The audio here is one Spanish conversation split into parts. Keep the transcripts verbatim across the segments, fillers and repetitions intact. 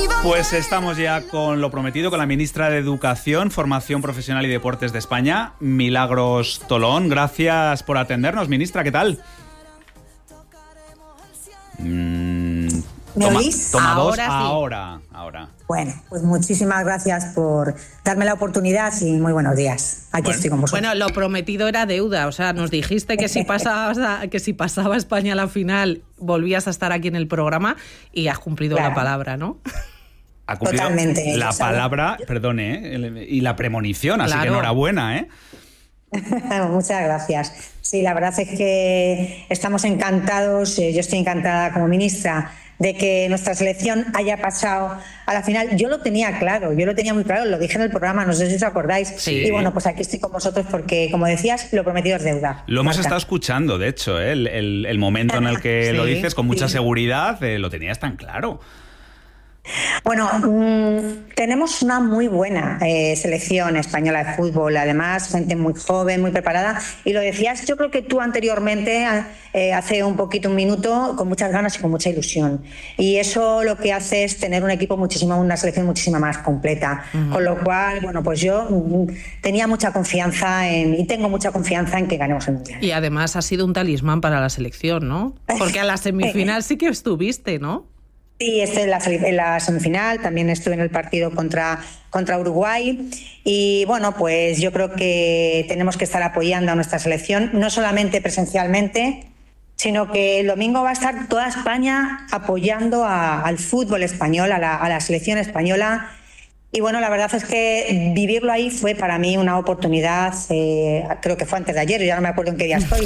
Pues estamos ya con lo prometido, con la ministra de Educación, Formación Profesional y Deportes de España, Milagros Tolón. Gracias por atendernos, ministra, ¿qué tal? Mm, ¿Me toma, oís? Toma dos, Ahora sí. ahora, ahora. Bueno, pues muchísimas gracias por darme la oportunidad y muy buenos días. Aquí bueno, estoy con vosotros. Bueno, lo prometido era deuda, o sea, nos dijiste que si pasabas a, que si pasaba España a la final volvías a estar aquí en el programa y has cumplido claro. la palabra, ¿no? Ha cumplido Totalmente. La palabra, perdone, ¿eh? y la premonición, así claro. que enhorabuena, ¿eh? Muchas gracias. Sí, la verdad es que estamos encantados, yo estoy encantada como ministra de que nuestra selección haya pasado a la final. Yo lo tenía claro, yo lo tenía muy claro, lo dije en el programa, no sé si os acordáis. Sí. Y bueno, pues aquí estoy con vosotros porque, como decías, lo prometido es deuda. Lo hemos Marta. estado escuchando, de hecho, ¿eh? el, el, el momento en el que sí, lo dices con mucha sí. seguridad, eh, lo tenías tan claro. Bueno, mmm, tenemos una muy buena eh, selección española de fútbol, además gente muy joven, muy preparada, y lo decías yo creo que tú anteriormente, eh, hace un poquito, un minuto, con muchas ganas y con mucha ilusión, y eso lo que hace es tener un equipo muchísimo, una selección muchísimo más completa, uh-huh. con lo cual, bueno, pues yo mmm, tenía mucha confianza en, y tengo mucha confianza en que ganemos el Mundial. Y además ha sido un talismán para la selección, ¿no? Porque a la semifinal sí que estuviste, ¿no? Sí, estoy en la, en la semifinal, también estuve en el partido contra, contra Uruguay y bueno, pues yo creo que tenemos que estar apoyando a nuestra selección, no solamente presencialmente, sino que el domingo va a estar toda España apoyando a, al fútbol español, a la, a la selección española. Y bueno, la verdad es que vivirlo ahí fue para mí una oportunidad, eh, creo que fue antes de ayer, ya no me acuerdo en qué día estoy,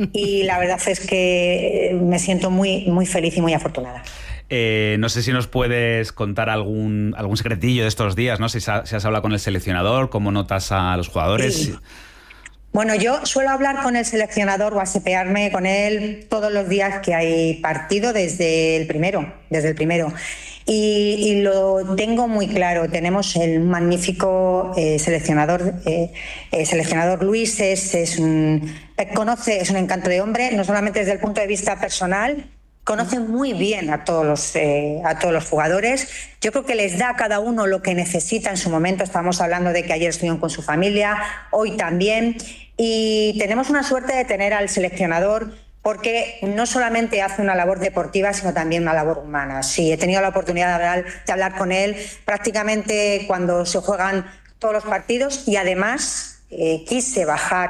y la verdad es que me siento muy, muy feliz y muy afortunada. Eh, no sé si nos puedes contar algún, algún secretillo de estos días, ¿no? Si, si has hablado con el seleccionador, cómo notas a los jugadores. Sí. Bueno, yo suelo hablar con el seleccionador o asepearme con él todos los días que hay partido desde el primero, desde el primero. Y, y lo tengo muy claro. Tenemos el magnífico eh, seleccionador, eh, eh, seleccionador Luis, es, es un, conoce, es un encanto de hombre, no solamente desde el punto de vista personal. Conoce muy bien a todos los eh, a todos los jugadores. Yo creo que les da a cada uno lo que necesita en su momento. Estamos hablando de que ayer estuvieron con su familia, hoy también. Y tenemos una suerte de tener al seleccionador porque no solamente hace una labor deportiva, sino también una labor humana. Sí, he tenido la oportunidad de hablar, de hablar con él prácticamente cuando se juegan todos los partidos y además eh, quise bajar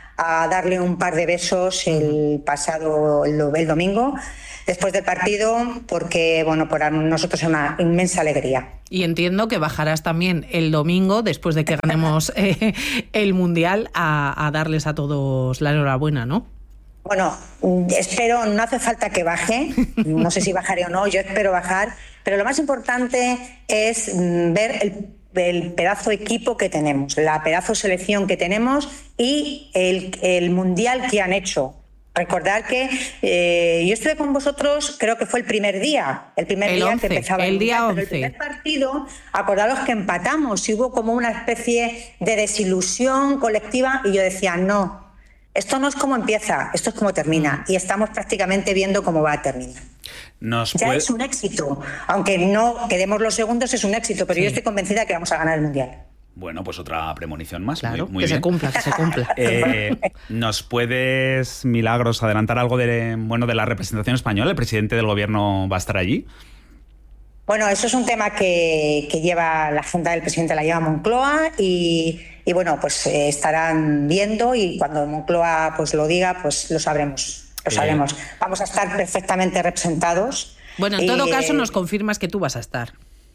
a darle un par de besos el pasado el, el domingo después del partido, porque bueno, para nosotros es una inmensa alegría. Y entiendo que bajarás también el domingo, después de que ganemos eh, el Mundial, a, a darles a todos la enhorabuena, ¿no? Bueno, espero, no hace falta que baje, no sé si bajaré o no, yo espero bajar, pero lo más importante es ver el el pedazo de equipo que tenemos, la pedazo de selección que tenemos y el, el mundial que han hecho. Recordar que eh, yo estuve con vosotros, creo que fue el primer día, el primer el día once, que empezaba el, el día mundial, once. Pero el primer partido, acordaros que empatamos y hubo como una especie de desilusión colectiva y yo decía, no, esto no es como empieza, esto es como termina y estamos prácticamente viendo cómo va a terminar. Nos ya puede... es un éxito, aunque no quedemos los segundos, es un éxito, pero sí. Yo estoy convencida de que vamos a ganar el Mundial. Bueno, pues otra premonición más. Claro, muy, muy que bien. se cumpla, que se cumpla. Eh, ¿Nos puedes, Milagros, adelantar algo de, bueno, de la representación española? ¿El presidente del gobierno va a estar allí? Bueno, eso es un tema que, que lleva la agenda del presidente, la lleva Moncloa y, y bueno, pues eh, estarán viendo y cuando Moncloa pues lo diga, pues lo sabremos. Lo sabremos. Eh... Vamos a estar perfectamente representados. Bueno, en todo eh... caso nos confirmas que tú vas a estar.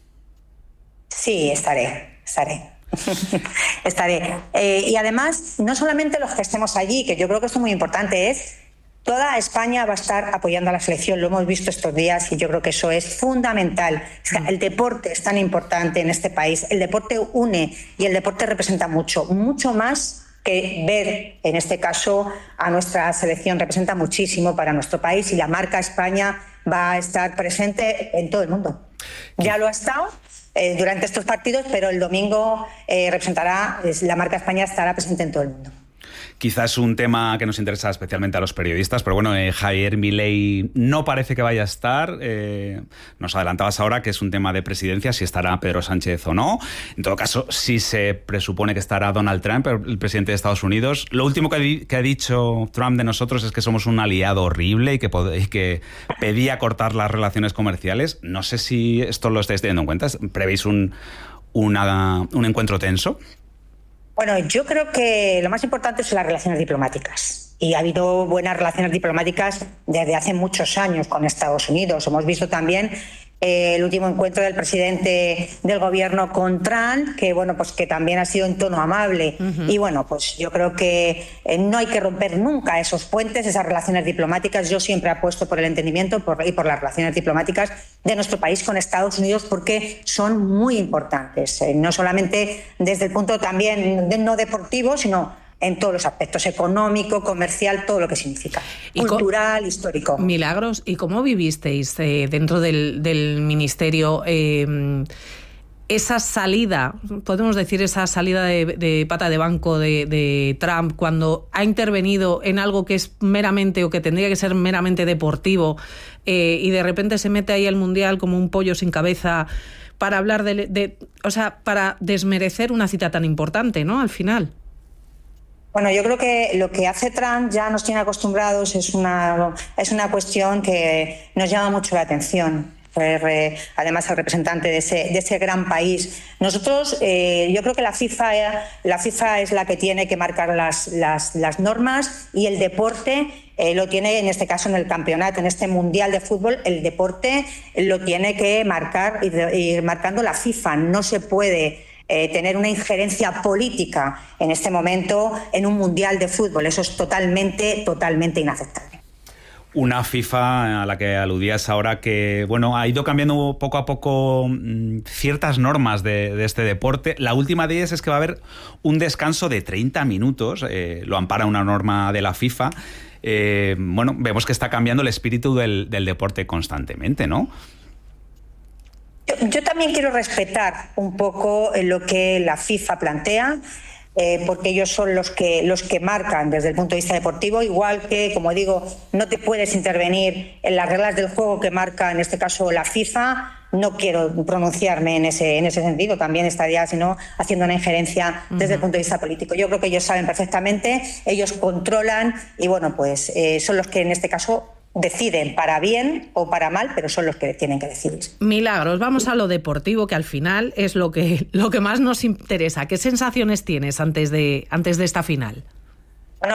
Sí, estaré, estaré. estaré. Eh, y además, no solamente los que estemos allí, que yo creo que esto es muy importante, es toda España va a estar apoyando a la selección, lo hemos visto estos días y yo creo que eso es fundamental. O sea, el deporte es tan importante en este país, el deporte une y el deporte representa mucho, mucho más que ver, en este caso, a nuestra selección, representa muchísimo para nuestro país y la marca España va a estar presente en todo el mundo. Ya lo ha estado eh, durante estos partidos, pero el domingo eh, representará, la marca España estará presente en todo el mundo. quizás es un tema que nos interesa especialmente a los periodistas, pero bueno, eh, Javier Milei no parece que vaya a estar. Eh, nos adelantabas ahora que es un tema de presidencia, si estará Pedro Sánchez o no. En todo caso, sí se presupone que estará Donald Trump, el presidente de Estados Unidos. Lo último que, di- que ha dicho Trump de nosotros es que somos un aliado horrible y que, pod- y que pedía cortar las relaciones comerciales. No sé si esto lo estáis teniendo en cuenta. ¿Prevéis un, una, un encuentro tenso? Bueno, yo creo que lo más importante son las relaciones diplomáticas. Y ha habido buenas relaciones diplomáticas desde hace muchos años con Estados Unidos. Hemos visto también eh, el último encuentro del presidente del gobierno con Trump, que bueno, pues que también ha sido en tono amable. Uh-huh. Y bueno, pues yo creo que eh, no hay que romper nunca esos puentes, esas relaciones diplomáticas. Yo siempre apuesto por el entendimiento por, y por las relaciones diplomáticas de nuestro país con Estados Unidos, porque son muy importantes, eh, no solamente desde el punto también de, no deportivo, sino en todos los aspectos, económico, comercial, todo lo que significa, y cultural, histórico. Milagros, ¿y cómo vivisteis eh, dentro del, del ministerio eh, esa salida, podemos decir esa salida de, de pata de banco de, de Trump, cuando ha intervenido en algo que es meramente o que tendría que ser meramente deportivo eh, y de repente se mete ahí al Mundial como un pollo sin cabeza para hablar de, de, o sea, para desmerecer una cita tan importante, ¿no? Al final. Bueno, yo creo que lo que hace Trump ya nos tiene acostumbrados, es una, es una cuestión que nos llama mucho la atención. Además, el representante de ese, de ese gran país. Nosotros, eh, yo creo que la FIFA, la FIFA es la que tiene que marcar las, las, las normas, y el deporte eh, lo tiene, en este caso, en el campeonato, en este Mundial de Fútbol, el deporte lo tiene que marcar, ir, ir marcando la FIFA. No se puede Eh, tener una injerencia política en este momento en un Mundial de Fútbol. Eso es totalmente, totalmente inaceptable. Una FIFA a la que aludías ahora que, bueno, ha ido cambiando poco a poco mmm, ciertas normas de, de este deporte. La última de ellas es que va a haber un descanso de treinta minutos, eh, lo ampara una norma de la FIFA. Eh, bueno, vemos que está cambiando el espíritu del, del deporte constantemente, ¿no? Yo, yo también quiero respetar un poco lo que la FIFA plantea, eh, porque ellos son los que, los que marcan desde el punto de vista deportivo, igual que, como digo, no te puedes intervenir en las reglas del juego que marca, en este caso, la FIFA. No quiero pronunciarme en ese, en ese sentido, también estaría, sino haciendo una injerencia desde uh-huh. el punto de vista político. Yo creo que ellos saben perfectamente, ellos controlan y, bueno, pues eh, son los que en este caso deciden para bien o para mal, pero son los que tienen que decidir. Milagros, vamos a lo deportivo, que al final es lo que, lo que más nos interesa. ¿Qué sensaciones tienes antes de, antes de esta final? Bueno,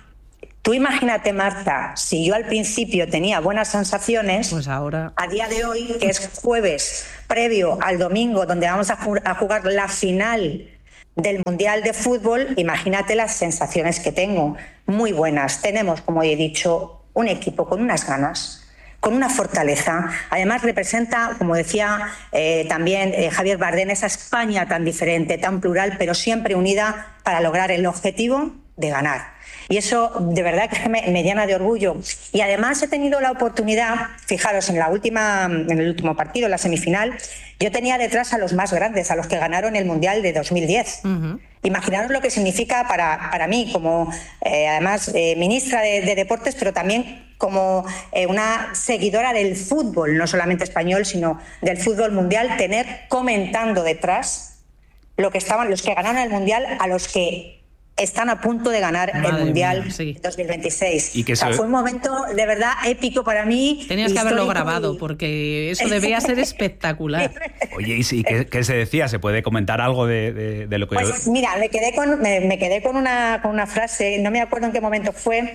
tú imagínate, Marta, si yo al principio tenía buenas sensaciones, pues ahora, a día de hoy, que es jueves previo al domingo, donde vamos a jugar la final del Mundial de Fútbol, imagínate las sensaciones que tengo. Muy buenas. Tenemos, como he dicho, un equipo con unas ganas, con una fortaleza. Además representa, como decía eh, también eh, Javier Bardem, esa España tan diferente, tan plural, pero siempre unida para lograr el objetivo de ganar. Y eso de verdad que me, me llena de orgullo. Y además he tenido la oportunidad, fijaros, en la última, en el último partido, en la semifinal, yo tenía detrás a los más grandes, a los que ganaron el Mundial de dos mil diez. Uh-huh. Imaginaros lo que significa para, para mí, como eh, además eh, ministra de, de Deportes, pero también como eh, una seguidora del fútbol, no solamente español, sino del fútbol mundial, tener comentando detrás lo que estaban, los que ganaron el Mundial, a los que están a punto de ganar Madre el Mundial mía, sí. dos mil veintiséis. Y que o sea, se... fue un momento de verdad épico para mí. Tenías que haberlo grabado, y... porque eso debía ser espectacular. Oye, ¿y qué, qué se decía? ¿Se puede comentar algo de, de, de lo que pues, yo...? Mira, me quedé con, me, me quedé con una, con una frase, no me acuerdo en qué momento fue,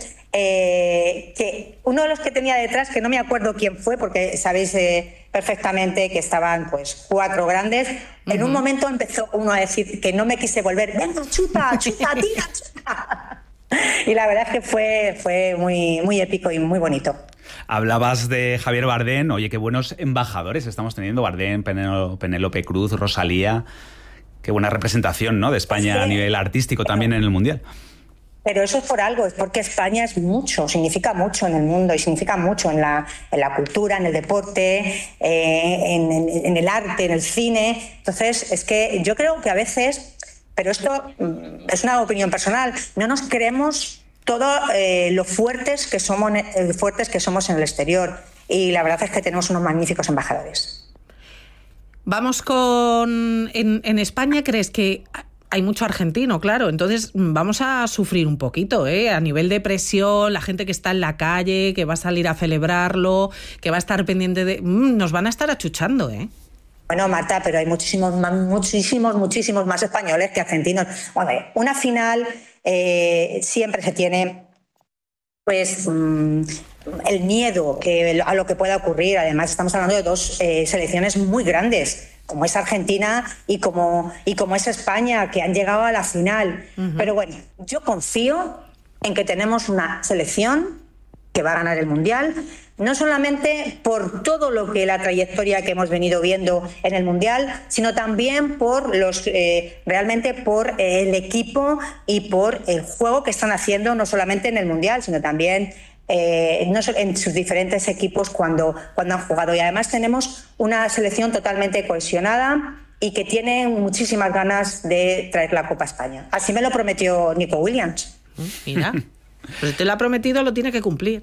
eh, que uno de los que tenía detrás, que no me acuerdo quién fue, porque sabéis eh, perfectamente que estaban pues cuatro grandes, uh-huh. En un momento empezó uno a decir que no me quise volver, venga, chuta, chuta, tira, chuta. Y la verdad es que fue, fue muy, muy épico y muy bonito. Hablabas de Javier Bardem, oye, qué buenos embajadores estamos teniendo, Bardem, Penélope Cruz, Rosalía, qué buena representación, ¿no?, de España sí, a nivel artístico pero, también en el Mundial. Pero eso es por algo, es porque España es mucho, significa mucho en el mundo y significa mucho en la, en la cultura, en el deporte, eh, en, en, en el arte, en el cine. Entonces, es que yo creo que a veces pero esto mm, es una opinión personal, no nos creemos todo eh, lo fuertes que somos, eh, fuertes que somos en el exterior. Y la verdad es que tenemos unos magníficos embajadores. Vamos con... En, en España, ¿crees que hay mucho argentino? Claro, entonces vamos a sufrir un poquito, ¿eh? A nivel de presión, la gente que está en la calle, que va a salir a celebrarlo, que va a estar pendiente de... Mm, nos van a estar achuchando, ¿eh? Bueno, Marta, pero hay muchísimos, muchísimos, muchísimos más españoles que argentinos. Bueno, una final eh, siempre se tiene, pues, mmm, el miedo que, a lo que pueda ocurrir. Además, estamos hablando de dos eh, selecciones muy grandes, como es Argentina y como, y como es España, que han llegado a la final. Uh-huh. Pero bueno, yo confío en que tenemos una selección que va a ganar el Mundial, no solamente por todo lo que la trayectoria que hemos venido viendo en el Mundial, sino también por los eh, realmente por eh, el equipo y por el juego que están haciendo, no solamente en el Mundial, sino también eh, no, en sus diferentes equipos cuando, cuando han jugado. Y además tenemos una selección totalmente cohesionada y que tiene muchísimas ganas de traer la Copa a España. Así me lo prometió Nico Williams. Mira. Pues te lo ha prometido, lo tiene que cumplir.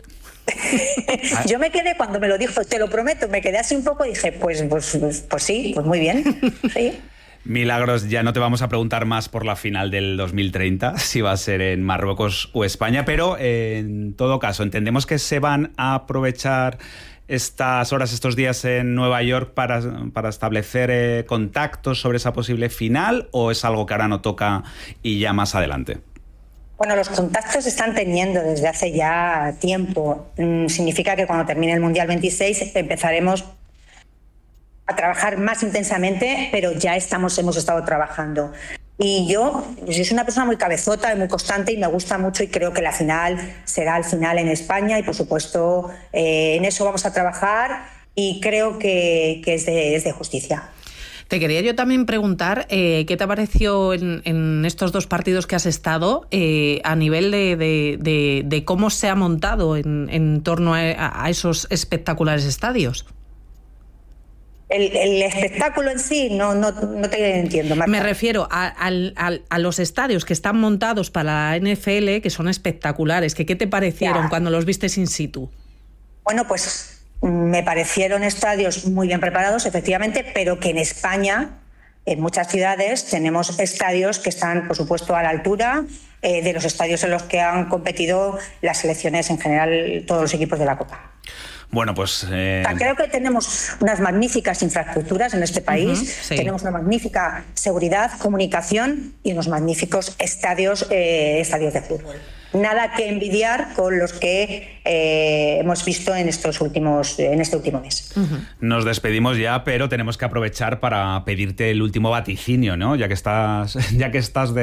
Yo me quedé, cuando me lo dijo, te lo prometo, me quedé así un poco y dije, pues, pues, pues, pues sí, pues muy bien. Sí. Milagros, ya no te vamos a preguntar más por la final del dos mil treinta, si va a ser en Marruecos o España, pero eh, en todo caso, entendemos que se van a aprovechar estas horas, estos días en Nueva York para, para establecer eh, contactos sobre esa posible final, ¿o es algo que ahora no toca y ya más adelante? Bueno, los contactos se están teniendo desde hace ya tiempo. Mm, significa que cuando termine el Mundial veintiséis empezaremos a trabajar más intensamente, pero ya estamos, hemos estado trabajando. Y yo, yo soy una persona muy cabezota y muy constante y me gusta mucho y creo que la final será el final en España y por supuesto eh, en eso vamos a trabajar y creo que, que es, de, es de justicia. Te quería yo también preguntar eh, qué te pareció en, en estos dos partidos que has estado eh, a nivel de, de, de, de cómo se ha montado en, en torno a, a esos espectaculares estadios. El, el espectáculo en sí, no, no, no te entiendo, Marta. Me refiero a, a, a, a los estadios que están montados para la N F L, que son espectaculares. Que, ¿qué te parecieron ya. cuando los vistes in situ? Bueno, pues me parecieron estadios muy bien preparados, efectivamente, pero que en España, en muchas ciudades, tenemos estadios que están, por supuesto, a la altura eh, de los estadios en los que han competido las selecciones en general, todos los equipos de la Copa. Bueno, pues... Eh... Creo que tenemos unas magníficas infraestructuras en este país, uh-huh, sí. Tenemos una magnífica seguridad, comunicación y unos magníficos estadios, eh, estadios de fútbol. Nada que envidiar con los que eh, hemos visto en estos últimos, en este último mes. Uh-huh. Nos despedimos ya, pero tenemos que aprovechar para pedirte el último vaticinio, ¿no? Ya que estás, ya que estás de